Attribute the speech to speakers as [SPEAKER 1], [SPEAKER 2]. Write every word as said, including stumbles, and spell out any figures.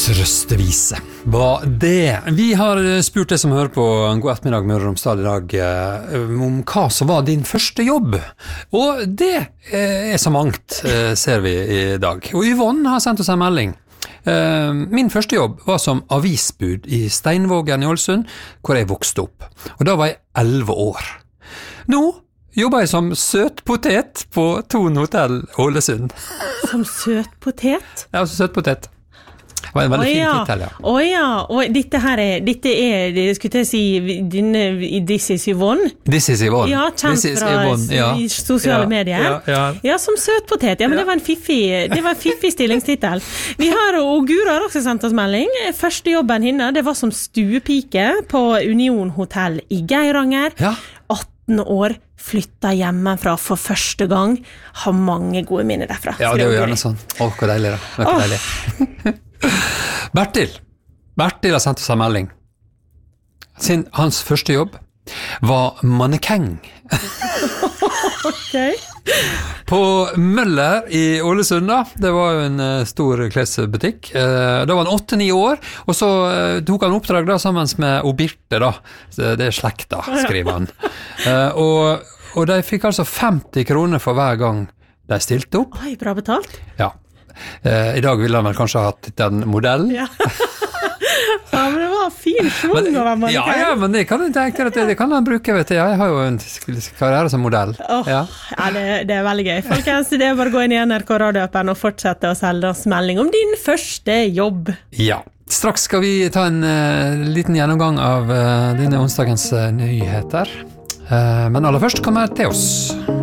[SPEAKER 1] Trøstevise var det. Vi har spurt deg som hører på God ettermiddag Møre og Romsdal i dag om hva som var din første jobb. Og det er så mangt, ser vi i dag. Og Yvonne har sendt oss en melding. Min første jobb var som avisbud i Steinvågen i Ålesund, hvor jeg vokste opp. Og da var jeg elleve år. Nå jobber jeg som søtpotet på Thon Hotel Ålesund.
[SPEAKER 2] Som søtpotet?
[SPEAKER 1] Ja, som søtpotet. Det var en veldig oh, fin
[SPEAKER 2] ja.
[SPEAKER 1] titel, ja.
[SPEAKER 2] Å oh, ja, og dette her er, dette er, skulle jeg si, denne, This is Yvonne.
[SPEAKER 1] This is Yvonne.
[SPEAKER 2] Ja, kjent fra Yvonne, ja. sosiale ja, medier. Ja, ja. ja, som søtpotet. Ja, men ja. det var en fiffig, det var en fiffig stillingstitel. Vi har, og Gura har også sendt oss melding. Første jobben henne, det var som stuepike på Union Hotel i Geiranger.
[SPEAKER 1] Ja.
[SPEAKER 2] atten år, flytta hjemmefra for første gang. Har mange gode minner derfra.
[SPEAKER 1] Ja, det er jo gjerne sånn. Åh, hvor deilig da. Hvor oh. deilig. Bertil Bertil har sendt oss en melding. Sin, hans første jobb var mannekeng.
[SPEAKER 2] Ok.
[SPEAKER 1] På Møller i Ålesund da. Det var jo en uh, stor klesbutikk. Uh, da var han åtte-ni år, og så uh, tok han oppdrag da sammen med Obirte da. Så det er slekta, skriver han. Uh, og, og de fikk altså femti kroner for hver gang de stilte opp.
[SPEAKER 2] Oi, bra betalt.
[SPEAKER 1] Ja. Uh, I dag ville han vel kanskje ha hatt en modell.
[SPEAKER 2] Ja. Ja, men det var fin svung å være mannekeng.
[SPEAKER 1] Ja, ja, men det kan jeg tenke at det, det kan han bruke, vet du. Jeg har jo en karriere som modell.
[SPEAKER 2] Oh, ja, ja det, det er veldig gøy. Folkens, det er bare å gå inn i N R K radioappen og fortsette å sende oss melding om din første jobb.
[SPEAKER 1] Ja, straks skal vi ta en uh, liten gjennomgang av uh, denne onsdagens uh, nyheter. Uh, men aller først kommer til oss.